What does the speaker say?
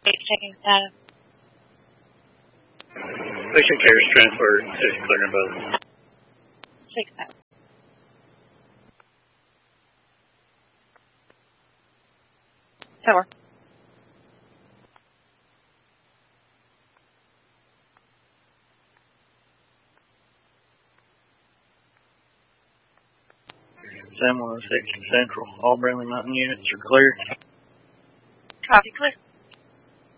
checking status. Patient care is transferred to clearing both. 6-7. Tower. San 106 Central. All Bradley Mountain units are clear. Copy, clear.